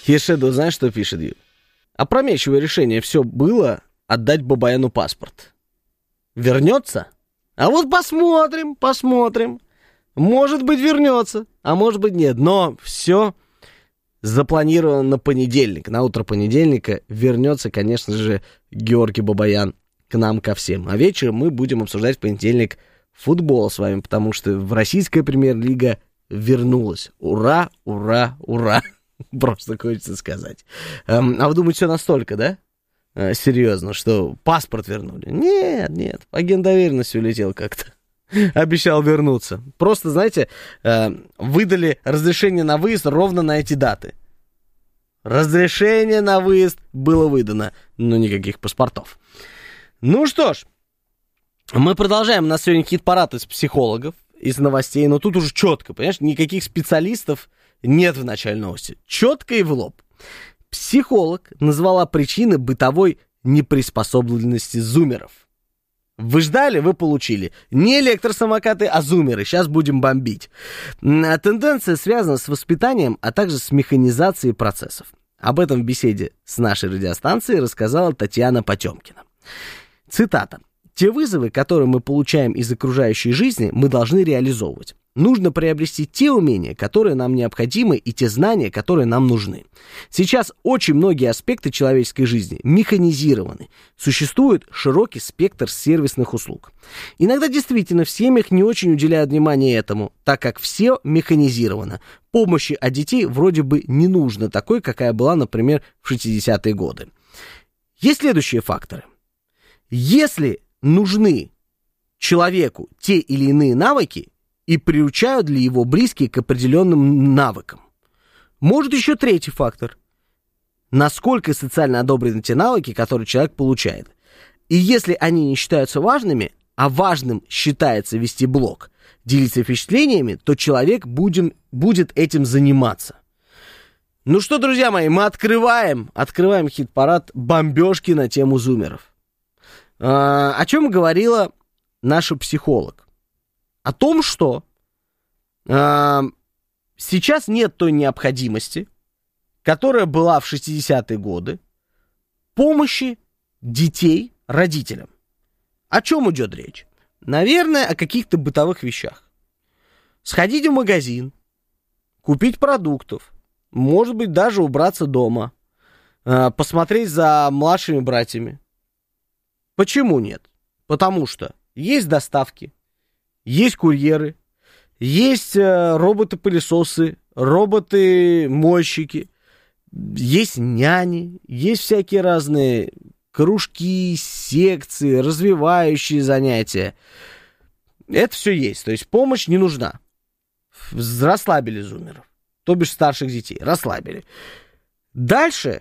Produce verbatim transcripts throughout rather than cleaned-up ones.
Ешеду, знаешь, что пишет? Опрометчивое решение все было отдать Бабаяну паспорт. Вернется? А вот посмотрим, посмотрим. Может быть, вернется, а может быть, нет. Но все запланировано на понедельник. На утро понедельника вернется, конечно же, Георгий Бабаян к нам ко всем. А вечером мы будем обсуждать в понедельник футбол с вами, потому что в российская премьер-лига вернулась. Ура, ура, ура. Просто хочется сказать. А вы думаете, все настолько, да? Серьезно, что паспорт вернули? Нет, нет, агент доверенности улетел как-то. Обещал вернуться. Просто, знаете, выдали разрешение на выезд ровно на эти даты. Разрешение на выезд было выдано, но никаких паспортов. Ну что ж, мы продолжаем. У нас сегодня хит-парад из психологов, из новостей, но тут уже четко, понимаешь, никаких специалистов нет в начале новости. Четко и в лоб. Психолог назвала причины бытовой неприспособленности зумеров. Вы ждали, вы получили. Не электросамокаты, а зумеры. Сейчас будем бомбить. Тенденция связана с воспитанием, а также с механизацией процессов. Об этом в беседе с нашей радиостанцией рассказала Татьяна Потемкина. Цитата. «Те вызовы, которые мы получаем из окружающей жизни, мы должны реализовывать. Нужно приобрести те умения, которые нам необходимы, и те знания, которые нам нужны. Сейчас очень многие аспекты человеческой жизни механизированы. Существует широкий спектр сервисных услуг. Иногда действительно в семьях не очень уделяют внимания этому, так как все механизировано. Помощи от детей вроде бы не нужно такой, какая была, например, в шестидесятые годы. Есть следующие факторы. Если нужны человеку те или иные навыки, и приучают ли его близкие к определенным навыкам. Может еще третий фактор. Насколько социально одобрены те навыки, которые человек получает. И если они не считаются важными, а важным считается вести блог, делиться впечатлениями, то человек будем, будет этим заниматься. Ну что, друзья мои, мы открываем, открываем хит-парад бомбежки на тему зумеров. А, о чем говорила наша психолог? О том, что э, сейчас нет той необходимости, которая была в шестидесятые годы, помощи детей родителям. О чем идет речь? Наверное, о каких-то бытовых вещах. Сходить в магазин, купить продуктов, может быть, даже убраться дома, э, посмотреть за младшими братьями. Почему нет? Потому что есть доставки, есть курьеры, есть э, роботы-пылесосы, роботы-мойщики, есть няни, есть всякие разные кружки, секции, развивающие занятия. Это все есть, то есть помощь не нужна. Расслабили зумеров, то бишь старших детей, расслабили. Дальше,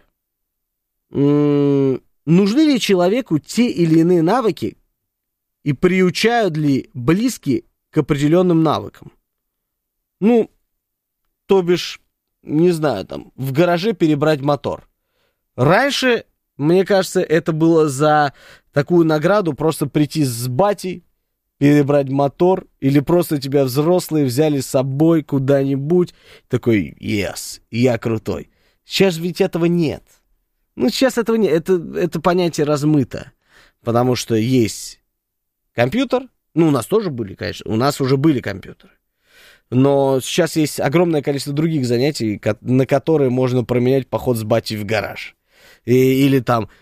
м- нужны ли человеку те или иные навыки, и приучают ли близкие к определенным навыкам? Ну, то бишь, не знаю, там, в гараже перебрать мотор. Раньше, мне кажется, это было за такую награду просто прийти с батей, перебрать мотор, или просто тебя взрослые взяли с собой куда-нибудь. Такой, yes, я крутой. Сейчас ведь этого нет. Ну, сейчас этого нет. Это, это понятие размыто. Потому что есть компьютер, ну, у нас тоже были, конечно, у нас уже были компьютеры. Но сейчас есть огромное количество других занятий, на которые можно променять поход с батей в гараж. И, или там